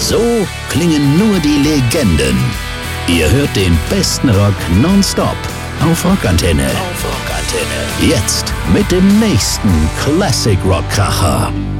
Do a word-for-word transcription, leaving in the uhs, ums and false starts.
So klingen nur die Legenden. Ihr hört den besten Rock nonstop auf Rockantenne. Auf Rockantenne. Jetzt mit dem nächsten Classic Rock Kracher.